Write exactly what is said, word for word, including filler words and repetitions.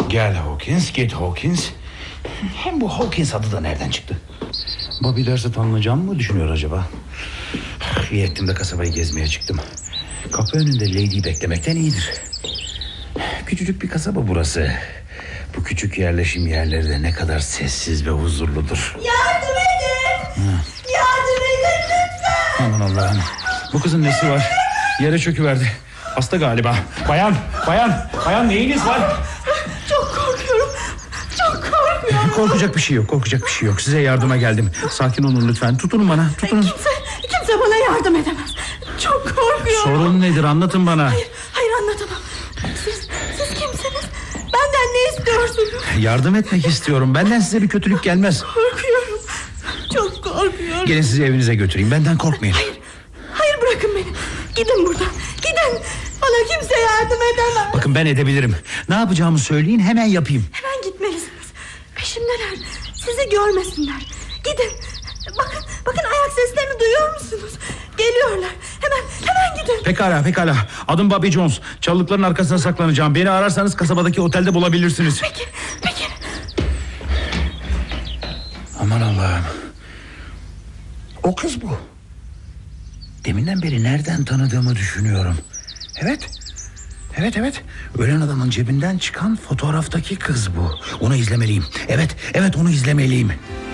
Gel Hawkins, git Hawkins. Hem bu Hawkins adı da nereden çıktı? Bobby derse tanınacağımı mı düşünüyor acaba? İyi ettim de kasabayı gezmeye çıktım. Kapı önünde Lady'yi beklemekten iyidir. Küçücük bir kasaba burası. Bu küçük yerleşim yerleri de ne kadar sessiz ve huzurludur. Yardım edin! Hı. Yardım edin lütfen! Aman Allah'ım. Bu kızın nesi var? Yere çöküverdi. Hasta galiba. Bayan, bayan, bayan neyiniz var? Çok korkuyorum. Çok korkuyorum. Korkacak bir şey yok, korkacak bir şey yok. Size yardıma geldim. Sakin olun lütfen. Tutunun bana, tutunun. Kimse, kimse bana yardım edemez. Çok korkuyorum. Sorun nedir? Anlatın bana. Hayır, hayır anlatamam. Siz, siz kimsiniz? Benden ne istiyorsunuz? Yardım etmek istiyorum. Benden size bir kötülük gelmez. Korkuyorum. Çok korkuyorum. Gelin sizi evinize götüreyim. Benden korkmayın. Hayır, hayır bırakın beni. Gidin buradan. Gidin. Bana kimse yardım edemez. Bakın ben edebilirim. Ne yapacağımı söyleyin, hemen yapayım. Hemen gitmelisiniz. Peşimdeler. Sizi görmesinler. Gidin. Bakın, bakın ayak seslerini duyuyor musunuz? Geliyorlar. Hemen, hemen gidin. Pekala, pekala. Adım Bobby Jones. Çalılıkların arkasına saklanacağım. Beni ararsanız kasabadaki otelde bulabilirsiniz. Peki, peki. Aman Allah'ım. O kız bu. Deminden beri nereden tanıdığımı düşünüyorum. Evet. Evet evet. Ölen adamın cebinden çıkan fotoğraftaki kız bu. Onu izlemeliyim. Evet evet onu izlemeliyim.